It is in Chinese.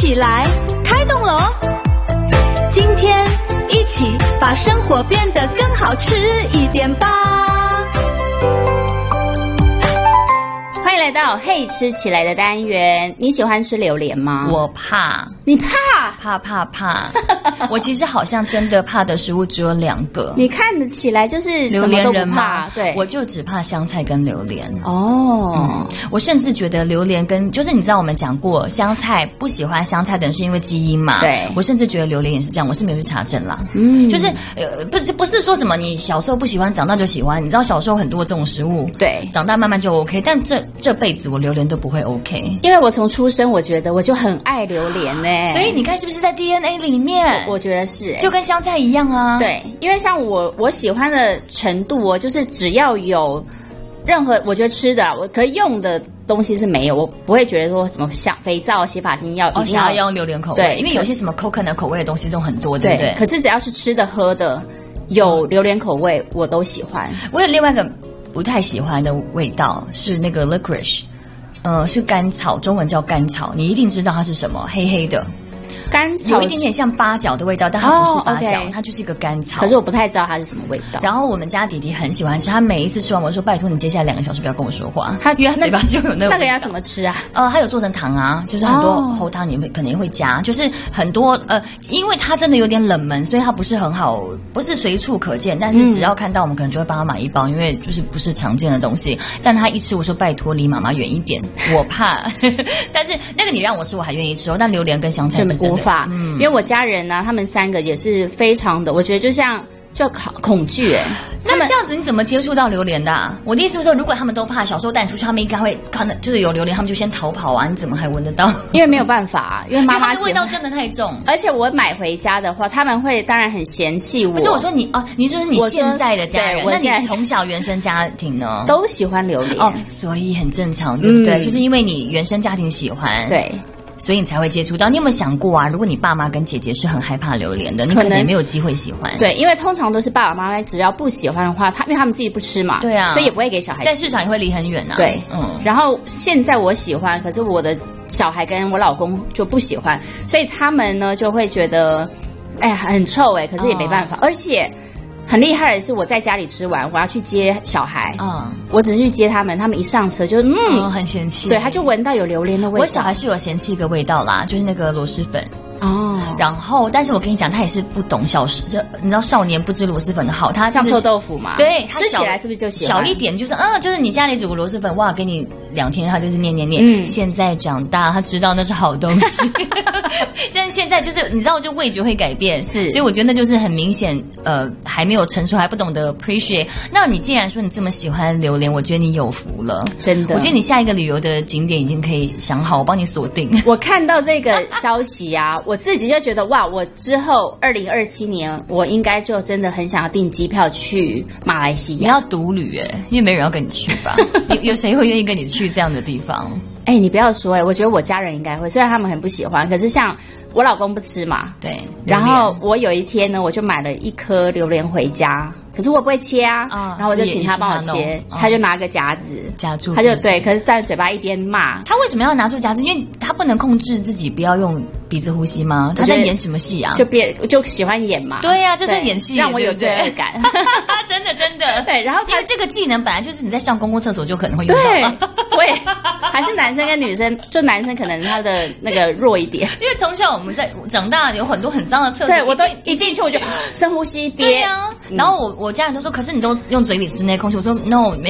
起来，开动喽！今天一起把生活变得更好吃一点吧。 欢迎来到嘿吃起来的单元。你喜欢吃榴莲吗？ 我怕。 你怕？ 怕。我其实好像真的怕的食物只有2个。 你看得起来就是什么都不怕，对， 我就只怕香菜跟榴莲。 哦， 我甚至觉得榴莲跟就是你知道我们讲过，香菜不喜欢香菜的人是因为基因嘛？ 对， 我甚至觉得榴莲也是这样。我是没有去查证啦，就是不是说什么你小时候不喜欢，长大就喜欢。你知道小时候很多这种食物， 对， 长大慢慢就 OK， 但这辈子我榴莲都不会 OK， 因为我从出生我觉得我就很爱榴莲呢。 所以你看是不是在 DNA 里面？ 我觉得是， 就跟香菜一样啊。 对，因为像我喜欢的程度哦，就是只要有任何我觉得吃的我可以用的东西是没有，我不会觉得说什么像肥皂、洗发精一定要用榴莲口味， 对， 因为有些什么 coconut 口味的东西都很多，对不对？ 可是只要是吃的喝的有榴莲口味，我都喜欢。 我有另外一个不太喜欢的味道是那个 licorice，是甘草，中文叫甘草，你一定知道它是什么，黑黑的。 甘草有一点点像八角的味道，但它不是八角，它就是一个甘草。 可是我不太知道它是什么味道。 然后我们家弟弟很喜欢吃，他每一次吃完我就说拜托你接下来2个小时不要跟我说话，因为他嘴巴就有那个味道。 那个要怎么吃啊？ 他有做成糖啊，就是很多齁汤你可能会加，就是很多因为它真的有点冷门，所以它不是很好，不是随处可见。但是只要看到我们可能就会帮他买一包，因为就是不是常见的东西。但他一吃我说拜托离妈妈远一点，我怕。但是那个你让我吃我还愿意吃哦，但榴莲跟香菜是真的无法，因为我家人呢，他们3个也是非常的，我觉得就恐惧哎。 那这样子你怎么接触到榴莲的啊？我的意思是说，如果他们都怕，小时候带你出去，他们应该会看到就是有榴莲，他们就先逃跑啊！你怎么还闻得到？ 因为没有办法啊，因为妈妈味道真的太重。 而且我买回家的话，他们会当然很嫌弃我。 不是我说你哦，你就是你现在的家人，那你从小原生家庭呢？ 都喜欢榴莲哦，所以很正常，对不对？就是因为你原生家庭喜欢， 对。 所以你才会接触到。你有没有想过啊？如果你爸妈跟姐姐是很害怕榴莲的，你可能也没有机会喜欢。 对，因为通常都是爸爸妈妈只要不喜欢的话，因为他们自己不吃嘛， 对啊， 所以也不会给小孩吃。 在市场也会离很远啊。 对，然后现在我喜欢，可是我的小孩跟我老公就不喜欢，所以他们呢就会觉得，哎，很臭哎，可是也没办法，而且。很厉害的是，我在家里吃完，我要去接小孩。我只是去接他们，他们一上车就很嫌弃。 对，他就闻到有榴莲的味道。 我小孩是有嫌弃一个味道啦，就是那个螺蛳粉。然后，但是我跟你讲，他也是不懂小时，就你知道少年不知螺蛳粉的好，他像臭豆腐嘛， 对， 吃起来是不是就喜欢小一点？就是就是你家里煮个螺蛳粉，哇，给你2天，他就是念。现在长大，他知道那是好东西。但是现在就是你知道，就味觉会改变， 是， 所以我觉得那就是很明显，还没有成熟，还不懂得 appreciate。那你既然说你这么喜欢榴莲，我觉得你有福了， 真的。 我觉得你下一个旅游的景点已经可以想好，我帮你锁定。 我看到这个消息啊，我自己就觉得哇，我之后2027年我应该就真的很想要订机票去马来西亚。 你要独旅因为没人要跟你去吧？有谁会愿意跟你去这样的地方？ 你不要说我觉得我家人应该会，虽然他们很不喜欢，可是像我老公不吃嘛， 对。 然后我有一天呢，我就买了1颗榴莲回家。可是我不会切啊，然后我就请他帮我切，他就拿个夹子夹住， 他就对，可是在嘴巴一边骂。 他为什么要拿出夹子？因为他不能控制自己不要用鼻子呼吸吗？他在演什么戏啊？ 就喜欢演嘛。 对呀，这是演戏， 让我有罪恶感。 真的。 对，然后因为这个技能本来就是你在上公共厕所就可能会用到。对，还是男生跟女生，就男生可能他的那个弱一点。 因为从小我们在长大有很多很脏的厕所， 对我都一进去我就深呼吸憋。 对啊，然后我家人都说，可是你都用嘴里吃那些空气，我说 no。